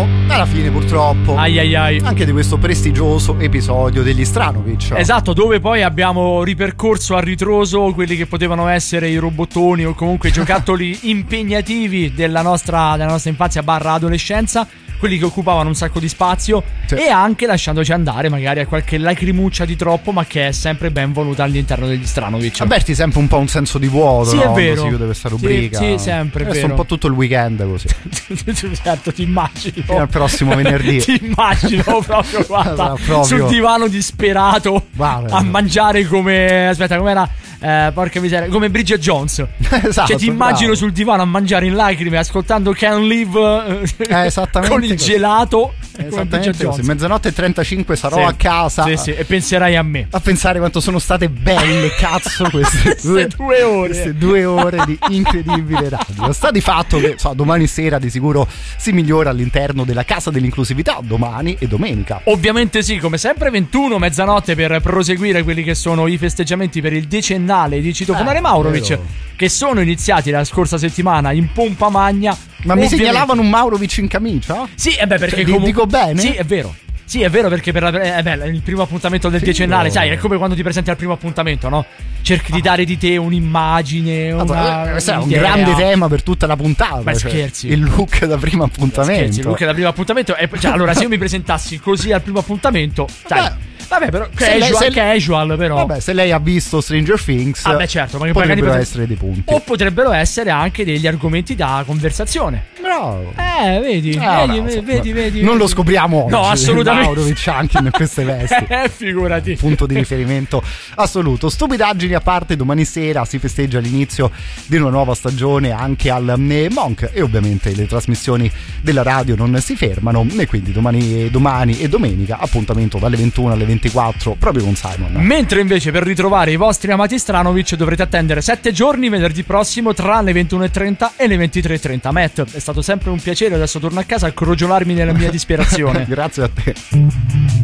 parliamo alla fine purtroppo anche di questo prestigioso episodio degli Stranovic. Esatto, dove poi abbiamo ripercorso a ritroso quelli che potevano essere i robottoni o comunque i giocattoli impegnativi della nostra infanzia / adolescenza, quelli che occupavano un sacco di spazio, sì. E anche lasciandoci andare magari a qualche lacrimuccia di troppo, ma che è sempre ben voluta all'interno degli Stranovic. Avverti sempre un po' un senso di vuoto, sì, no? È vero. Si chiude questa rubrica. Sì, sempre, è vero. Un po' tutto il weekend così. Certo, ti immagino. Fino al prossimo venerdì. Ti immagino proprio, guarda, proprio sul divano disperato, a mangiare come... Aspetta, com'era? Porca miseria, come Bridget Jones. Esatto, cioè ti immagino sul divano a mangiare in lacrime ascoltando Can't Live con il gelato. Esattamente così. Mezzanotte e 35 sarò a casa. Sì, e penserai a me. A pensare quanto sono state belle, cazzo, queste 2 ore. Queste 2 ore di incredibile radio. Sta di fatto che domani sera di sicuro si migliora all'interno della Casa dell'Inclusività, domani e domenica. Ovviamente sì, come sempre 21 mezzanotte per proseguire quelli che sono i festeggiamenti per il decennale di Citofonare Maurovic, che sono iniziati la scorsa settimana in pompa magna. Ma mi segnalavano un Maurovic in camicia? Sì, perché dico bene? Sì, è vero. Sì, è vero, perché per il primo appuntamento del decennale, sai, è come quando ti presenti al primo appuntamento, no? Cerchi di dare di te un'immagine, questo è un grande tema per tutta la puntata. Ma scherzi. Il look da primo appuntamento. Scherzi, il look da primo appuntamento. Allora, se io mi presentassi così al primo appuntamento, sai... Vabbè, però casual però. Vabbè, se lei ha visto Stranger Things, certo, ma potrebbero essere dei punti. O potrebbero essere anche degli argomenti da conversazione. Bravo. Vedi. Non lo scopriamo oggi. No, assolutamente. Maurovic anche in queste vesti. Figurati. Punto di riferimento assoluto. Stupidaggini a parte, domani sera si festeggia l'inizio di una nuova stagione anche al Monk, e ovviamente le trasmissioni della radio non si fermano, e quindi domani e domenica appuntamento dalle 21 alle 24 proprio con Simon. Mentre invece per ritrovare i vostri amati Stranovic dovrete attendere 7 giorni venerdì prossimo tra le 21:30 e le 23:30. Matt, è stato sempre un piacere, adesso torno a casa a crogiolarmi nella mia disperazione. Grazie a te.